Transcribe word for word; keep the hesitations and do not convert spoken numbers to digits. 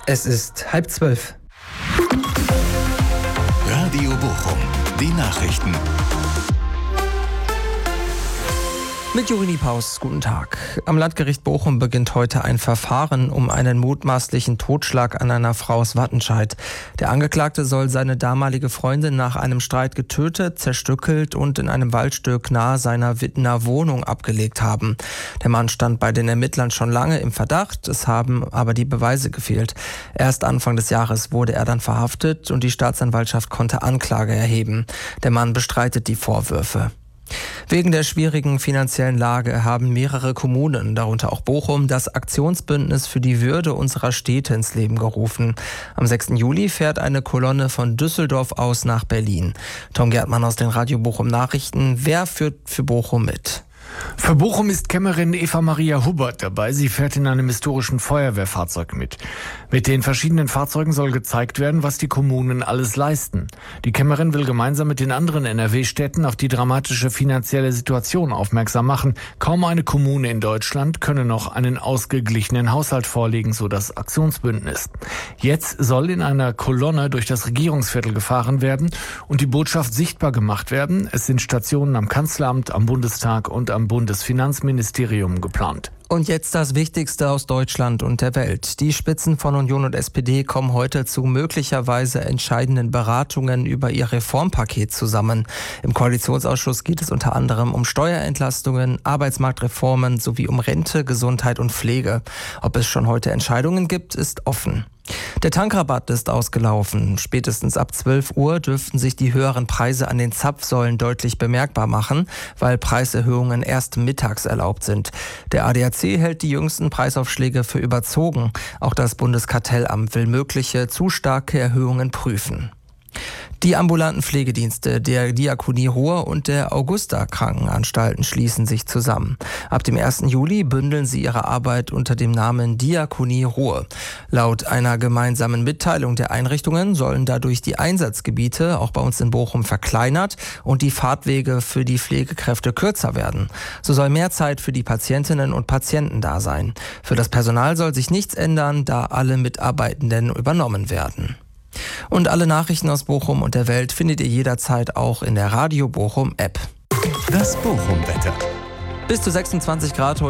Es ist halb zwölf. Radio Bochum, die Nachrichten. Mit Juri Niepaus, guten Tag. Am Landgericht Bochum beginnt heute ein Verfahren um einen mutmaßlichen Totschlag an einer Frau aus Wattenscheid. Der Angeklagte soll seine damalige Freundin nach einem Streit getötet, zerstückelt und in einem Waldstück nahe seiner Wittener Wohnung abgelegt haben. Der Mann stand bei den Ermittlern schon lange im Verdacht, es haben aber die Beweise gefehlt. Erst Anfang des Jahres wurde er dann verhaftet und die Staatsanwaltschaft konnte Anklage erheben. Der Mann bestreitet die Vorwürfe. Wegen der schwierigen finanziellen Lage haben mehrere Kommunen, darunter auch Bochum, das Aktionsbündnis für die Würde unserer Städte ins Leben gerufen. Am sechsten Juli fährt eine Kolonne von Düsseldorf aus nach Berlin. Tom Gärtmann aus den Radio Bochum Nachrichten. Wer führt für Bochum mit? Für Bochum ist Kämmerin Eva Maria Hubbert dabei. Sie fährt in einem historischen Feuerwehrfahrzeug mit. Mit den verschiedenen Fahrzeugen soll gezeigt werden, was die Kommunen alles leisten. Die Kämmerin will gemeinsam mit den anderen N R W-Städten auf die dramatische finanzielle Situation aufmerksam machen. Kaum eine Kommune in Deutschland könne noch einen ausgeglichenen Haushalt vorlegen, so das Aktionsbündnis. Jetzt soll in einer Kolonne durch das Regierungsviertel gefahren werden und die Botschaft sichtbar gemacht werden. Es sind Stationen am Kanzleramt, am Bundestag und am Bundesfinanzministerium geplant. Und jetzt das Wichtigste aus Deutschland und der Welt. Die Spitzen von Union und S P D kommen heute zu möglicherweise entscheidenden Beratungen über ihr Reformpaket zusammen. Im Koalitionsausschuss geht es unter anderem um Steuerentlastungen, Arbeitsmarktreformen sowie um Rente, Gesundheit und Pflege. Ob es schon heute Entscheidungen gibt, ist offen. Der Tankrabatt ist ausgelaufen. Spätestens ab zwölf Uhr dürften sich die höheren Preise an den Zapfsäulen deutlich bemerkbar machen, weil Preiserhöhungen erst mittags erlaubt sind. Der A D A C hält die jüngsten Preisaufschläge für überzogen. Auch das Bundeskartellamt will mögliche zu starke Erhöhungen prüfen. Die ambulanten Pflegedienste der Diakonie Ruhr und der Augusta-Krankenanstalten schließen sich zusammen. Ab dem ersten Juli bündeln sie ihre Arbeit unter dem Namen Diakonie Ruhr. Laut einer gemeinsamen Mitteilung der Einrichtungen sollen dadurch die Einsatzgebiete, auch bei uns in Bochum, verkleinert und die Fahrtwege für die Pflegekräfte kürzer werden. So soll mehr Zeit für die Patientinnen und Patienten da sein. Für das Personal soll sich nichts ändern, da alle Mitarbeitenden übernommen werden. Und alle Nachrichten aus Bochum und der Welt findet ihr jederzeit auch in der Radio Bochum App. Das Bochum-Wetter. Bis zu sechsundzwanzig Grad